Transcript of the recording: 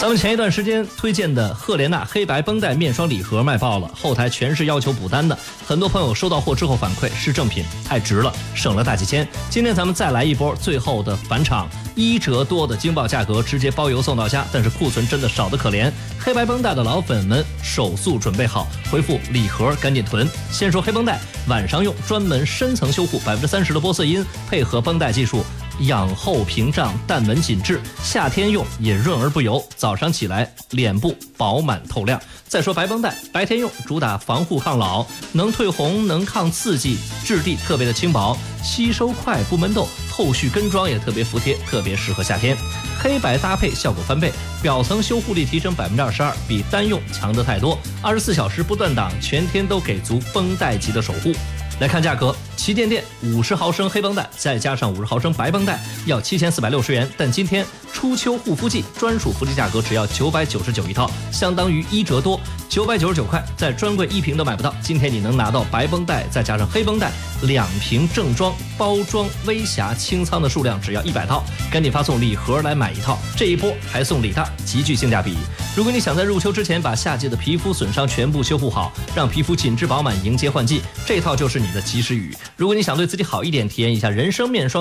咱们前一段时间推荐的赫莲娜黑白绷带面霜礼盒卖爆了，后台全是要求补单的，很多朋友收到货之后反馈是正品，太值了，省了大几千。今天咱们再来一波最后的返场，1折多的惊爆价格，直接包邮送到家，但是库存真的少得可怜。黑白绷带的老粉们手速准备好，回复礼盒赶紧囤。先说黑绷带，晚上用专门深层修护，30%的玻色因，配合绷带技术，养厚屏障，淡纹紧致，夏天用也润而不油，早上起来脸部饱满透亮。再说白绷带，白天用主打防护抗老，能退红，能抗刺激，质地特别的轻薄，吸收快不闷痘，后续跟妆也特别服帖，特别适合夏天。黑白搭配效果翻倍，表层修护力提升22%，比单用强得太多，24小时不断档，全天都给足绷带级的守护。来看价格，旗舰店50毫升黑绷带再加上50毫升白绷带要7460元，但今天初秋护肤季专属福利价格只要999一套，相当于1折多，999块，在专柜1瓶都买不到。今天你能拿到白绷带再加上黑绷带2瓶正装包装微瑕清仓的数量只要100套，赶紧发送礼盒来买一套，这一波还送礼大，极具性价比。如果你想在入秋之前把夏季的皮肤损伤全部修护好，让皮肤紧致饱满迎接换季，这套就是你的及时雨。如果你想对自己好一点，体验一下人生面霜